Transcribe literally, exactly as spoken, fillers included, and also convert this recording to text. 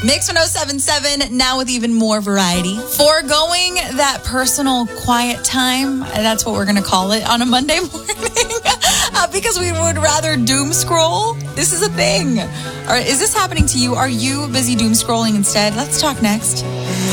Mix one oh seven point seven, now with even more variety. Foregoing that personal quiet time, that's what we're going to call it on a Monday morning, uh, because we would rather doom scroll. This is a thing. Or is this happening to you? Are you busy doom scrolling instead? Let's talk next.